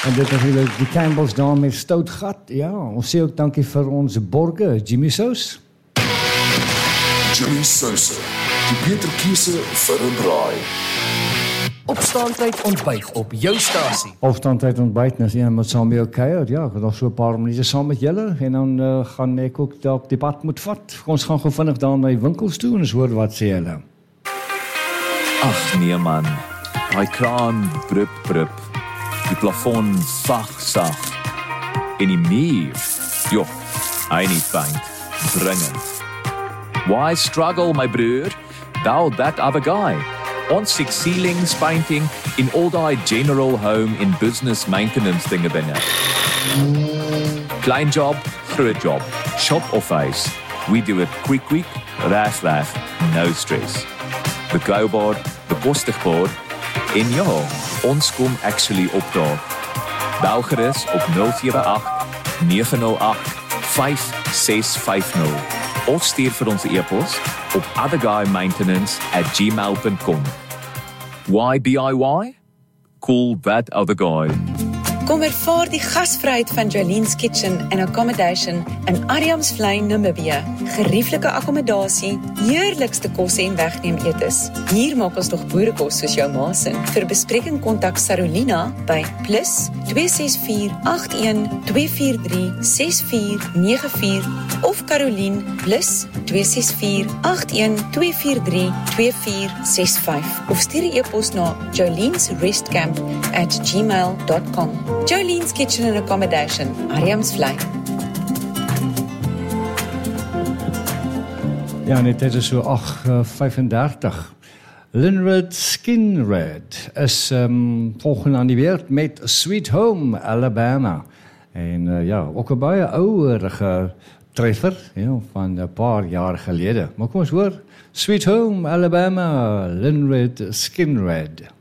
En dit natuurlijk die Campbells daar met stout gat. Ja, ons sê ook dankie vir ons borge, Jimmy Sous. Jimmy Sous, die beter keuse vir 'n braai. Opstaantyd ontbyt op jou stasie. Opstaantyd ontbyt, nou is een met saam met jou kuier. Ja, ek het nog so 'n paar minute saam met julle en dan gaan ek ook dalk die pad moet vat. Ons gaan gou vinnig daar na die winkels toe en ons hoor wat sê hulle. Ag nee man, hy kraan brup brup, die plafon sag, en die muur, joh, hy nie fijn, dringend. Why struggle my broer, thou that other guy? Ons six ceilings painting in all die general home in business maintenance dinge binne. Klein job, groot job, shop of face, we do it quick, raf, no stress. Betrouwbaar, bekostigbaar, en ja, ons kom actually opdaag. Bel gerus op 078-908-5650 of stuur vir ons e-pos op otherguymaintenance@gmail.com. Why DIY? Cool that other guy. Kom ervaar die gasvryheid van Jolene's Kitchen and Accommodation in Adamsvlei, Namibië. Gerieflike akkommodasie, heerlikste kosse en wegneem etes. Hier maak ons nog boerekos soos jou maasin. Vir bespreking kontak Sarolina by +264 81 243 6494 of Caroline +264 81 243 2465 of stuur 'n e-pos na jolenesrestcamp@gmail.com. Jolene's Kitchen and Accommodation, Adamsvlei. Ja, net dit is so 8:35. Linred Skinred is volgende aan die beurt met Sweet Home Alabama. En ja, ook 'n baie ouerige treffer, ja, van 'n paar jaar gelede. Maar kom ons hoor, Sweet Home Alabama, Linred Skinred.